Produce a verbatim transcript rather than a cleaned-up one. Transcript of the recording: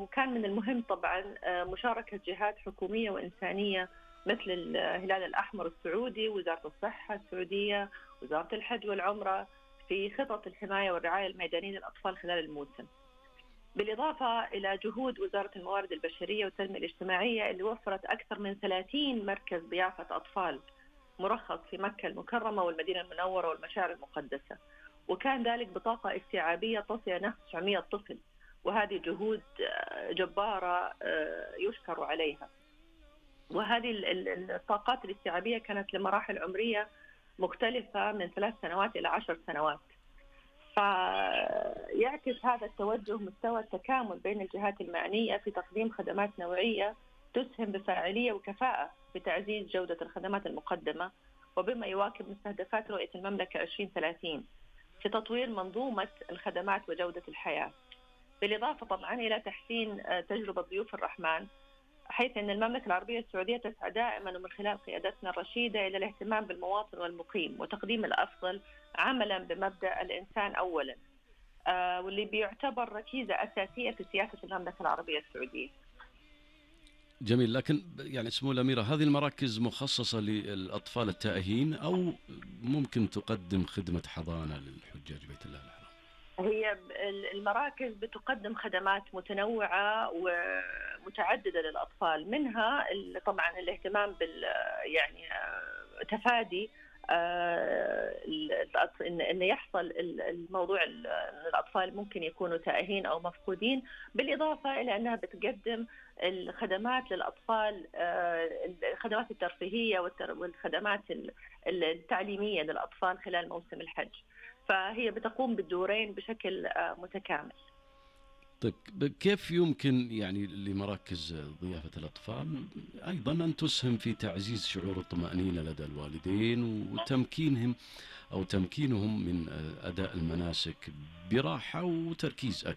وكان من المهم طبعا مشاركة جهات حكومية وإنسانية مثل الهلال الأحمر السعودي، وزارة الصحة السعودية، وزارة الحج والعمرة في خطط الحماية والرعاية الميدانية للأطفال خلال الموسم، بالإضافة إلى جهود وزارة الموارد البشرية والتنمية الاجتماعية اللي وفرت أكثر من ثلاثين مركز ضيافة أطفال مرخص في مكة المكرمة والمدينة المنورة والمشاعر المقدسة، وكان ذلك بطاقة استيعابية تصل نحو تسعمئة طفل، وهذه جهود جبارة يشكر عليها. وهذه الطاقات الاستيعابية كانت لمراحل عمرية مختلفة من ثلاث سنوات إلى عشر سنوات. فيعكس هذا التوجه مستوى التكامل بين الجهات المعنية في تقديم خدمات نوعية تسهم بفاعلية وكفاءة في تعزيز جودة الخدمات المقدمة، وبما يواكب مستهدفات رؤية المملكة عشرين ثلاثين في تطوير منظومة الخدمات وجودة الحياة، بالإضافة طبعا إلى تحسين تجربة ضيوف الرحمن، حيث أن المملكة العربية السعودية تسعى دائما ومن خلال قيادتنا الرشيدة إلى الاهتمام بالمواطن والمقيم وتقديم الأفضل عملا بمبدأ الإنسان أولا، آه واللي بيعتبر ركيزة أساسية في سياسة المملكة العربية السعودية. جميل، لكن يعني سمو الأميرة هذه المراكز مخصصة للأطفال التائهين أو ممكن تقدم خدمة حضانة للحجاج بيت الله الحرام؟ هي المراكز بتقدم خدمات متنوعة ومتعددة للأطفال، منها طبعا الاهتمام بال يعني تفادي أن يحصل الموضوع الأطفال ممكن يكونوا تائهين أو مفقودين، بالإضافة إلى أنها بتقدم الخدمات للأطفال، الخدمات الترفيهية والخدمات التعليمية للأطفال خلال موسم الحج، فهي بتقوم بالدورين بشكل متكامل. طيب كيف يمكن يعني لمراكز ضيافة الأطفال أيضا أن تسهم في تعزيز شعور الطمأنينة لدى الوالدين وتمكينهم أو تمكينهم من أداء المناسك براحة وتركيز أكثر؟